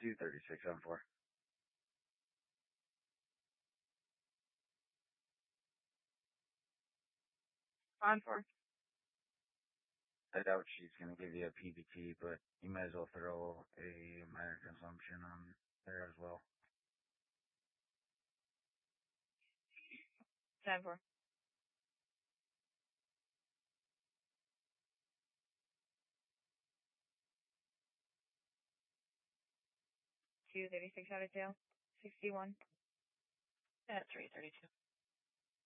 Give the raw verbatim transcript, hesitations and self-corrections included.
two thirty-six on four. On four. I doubt she's going to give you a P B T, but you might as well throw a minor consumption on there as well. Ten four. two thirty-six out of tail. sixty-one. At three thirty-two.